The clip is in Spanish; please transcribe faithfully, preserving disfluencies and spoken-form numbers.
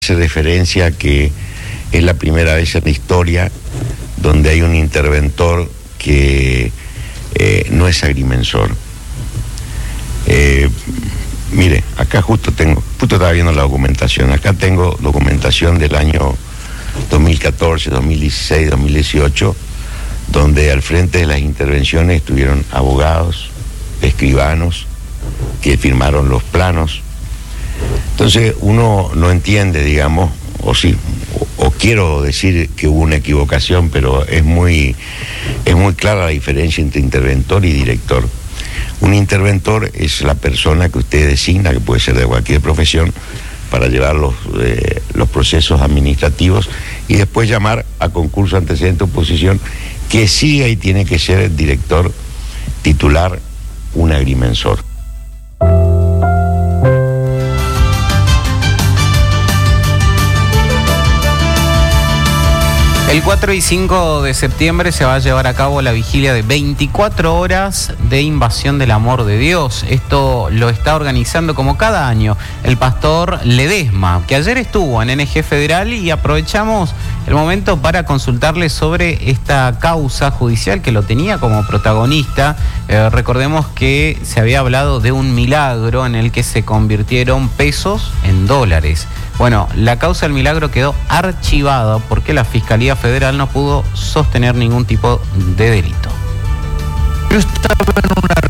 hace referencia a que es la primera vez en la historia donde hay un interventor que eh, no es agrimensor. Eh, mire, acá justo tengo, justo estaba viendo la documentación, acá tengo documentación del año dos mil catorce, dos mil dieciséis, dos mil dieciocho, donde al frente de las intervenciones estuvieron abogados, escribanos, que firmaron los planos. Entonces uno no entiende, digamos, o sí, o, o quiero decir que hubo una equivocación, pero es muy, es muy clara la diferencia entre interventor y director. Un interventor es la persona que usted designa, que puede ser de cualquier profesión, para llevar los, eh, los procesos administrativos y después llamar a concurso antecedente oposición, que siga y tiene que ser el director titular un agrimensor. El cuatro y cinco de septiembre se va a llevar a cabo la vigilia de veinticuatro horas de invasión del amor de Dios. Esto lo está organizando como cada año el pastor Ledesma, que ayer estuvo en N G Federal, y aprovechamos el momento para consultarle sobre esta causa judicial que lo tenía como protagonista. Eh, recordemos que se había hablado de un milagro en el que se convirtieron pesos en dólares. Bueno, la causa del milagro quedó archivada porque la Fiscalía Federal no pudo sostener ningún tipo de delito. Yo estaba en una